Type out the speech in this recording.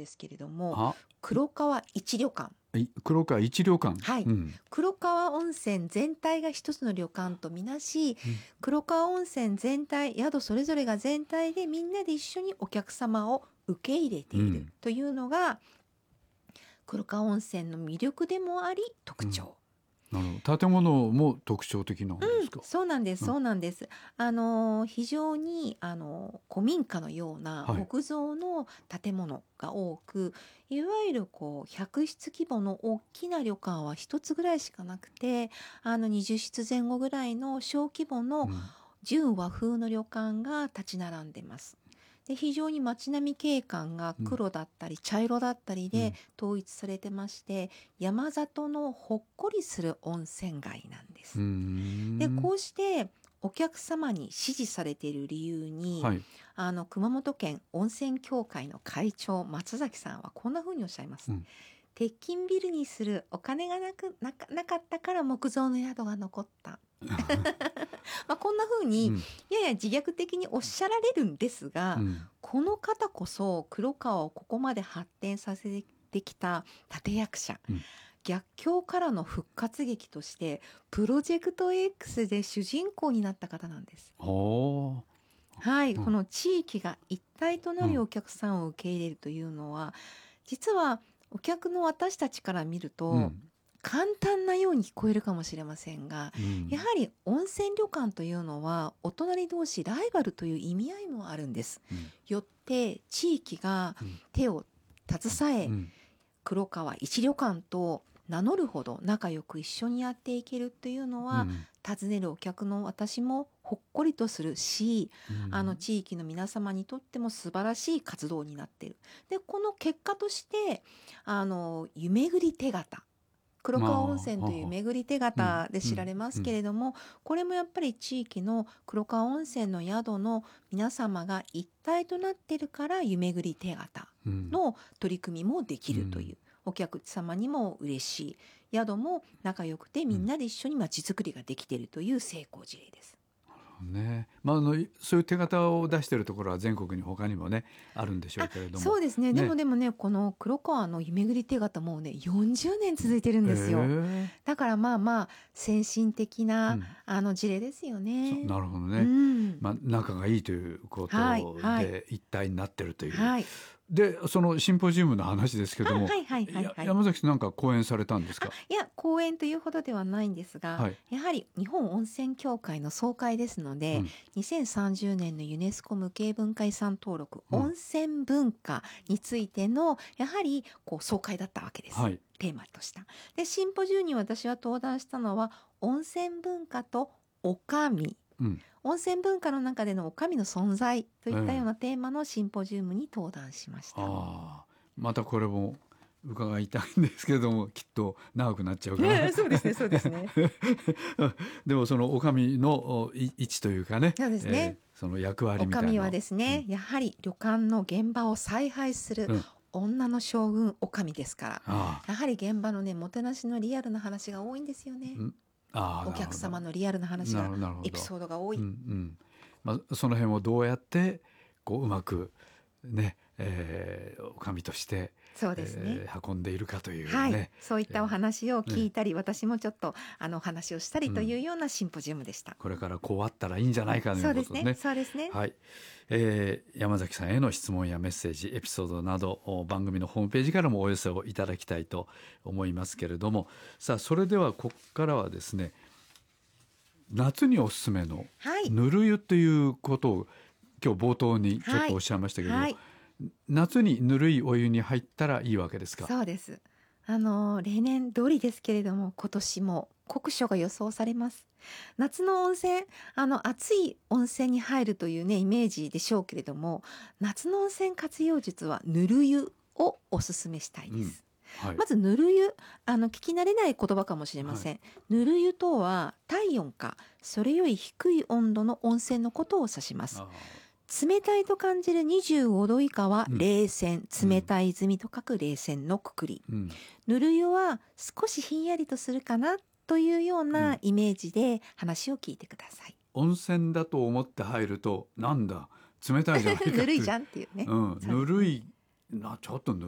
ですけれども、 あ、 黒川一旅館。 黒川一旅館。 はい、黒川温泉全体が一つの旅館とみなし、黒川温泉全体、宿それぞれが全体でみんなで一緒にお客様を受け入れているというのが、黒川温泉の魅力でもあり特徴。 なるほど。建物も特徴的なんですか？ そうなんです、そうなんです。非常に古民家のような木造の建物が多く、いわゆる100室規模の大きな旅館は一つぐらいしかなくて、20室前後ぐらいの小規模の純和風の旅館が立ち並んでます。で、非常に街並み景観が黒だったり茶色だったりで統一されてまして、山里のほっこりする温泉街なんです。で、こうしてお客様に支持されている理由に、熊本県温泉協会の会長松崎さんはこんな風におっしゃいます。鉄筋ビルにするお金がなかったから木造の宿が残った。こんな風にやや自虐的におっしゃられるんですが、この方こそ黒川をここまで発展させてきた立役者、逆境からの復活劇としてプロジェクト X で主人公になった方なんです。はい、この地域が一体となるお客さんを受け入れるというのは、実はお客の私たちから見ると、簡単なように聞こえるかもしれませんが、やはり温泉旅館というのはお隣同士ライバルという意味合いもあるんです。よって地域が手を携え、黒川一旅館と名乗るほど仲良く一緒にやっていけるというのは、訪ねるお客の私もほっこりとするし、地域の皆様にとっても素晴らしい活動になっている。で、この結果として湯巡り手形、黒川温泉という巡り手形で知られますけれども、これもやっぱり地域の黒川温泉の宿の皆様が一体となっているから湯巡り手形の取り組みもできるという、お客様にも嬉しい、宿も仲良くてみんなで一緒に街づくりができているという成功事例です。 そういう手形を出しているところは全国に他にもねあるんでしょうけれども。 そうですね。でもね、この黒川の湯巡り手形もうね40年続いてるんですよ。だから先進的な、事例ですよね。 なるほどね。仲がいいということで一体になってるという。で、そのシンポジウムの話ですけども、山崎さんなんか講演されたんですか？ いや、講演というほどではないんですが、やはり日本温泉協会の総会ですので、2030年のユネスコ無形文化遺産登録、温泉文化についてのやはり総会だったわけです。テーマとした。で、シンポジウムに私は登壇したのは温泉文化とおかみ。温泉文化の中でのおかみの存在といったようなテーマのシンポジウムに登壇しました。 またこれも伺いたいんですけれども、きっと長くなっちゃうから、 そうですね、そうですね。 でもそのおかみの位置というかね、 そうですね、 その役割みたいな。 おかみはですね、やはり旅館の現場を采配する、女の将軍おかみですから、やはり現場のねもてなしのリアルな話が多いんですよね。お客様のリアルな話が、エピソードが多い。 その辺をどうやってうまくね、おかみとしてそうですね、 運んでいるかというね、 そういったお話を聞いたり、私もちょっとお話をしたりというようなシンポジウムでした。 これからこうあったらいいんじゃないかということですね。 そうですね。 はい、山崎さんへの質問やメッセージ、エピソードなど番組のホームページからもお寄せをいただきたいと思いますけれども、さあそれではここからはですね、夏におすすめのぬる湯ということを今日冒頭にちょっとおっしゃいましたけど、夏にぬるいお湯に入ったらいいわけですか？ そうです。例年通りですけれども、今年も酷暑が予想されます。夏の温泉、暑い温泉に入るというねイメージでしょうけれども、夏の温泉活用術はぬる湯をおすすめしたいです。まずぬる湯、聞き慣れない言葉かもしれません。ぬる湯とは体温かそれより低い温度の温泉のことを指します。冷たいと感じる25度以下は冷泉、冷たい泉と書く冷泉のくくり。ぬる湯は少しひんやりとするかなというようなイメージで話を聞いてください。 温泉だと思って入るとなんだ冷たいじゃないかぬるいじゃんっていうね。 ぬるいな、ちょっとぬ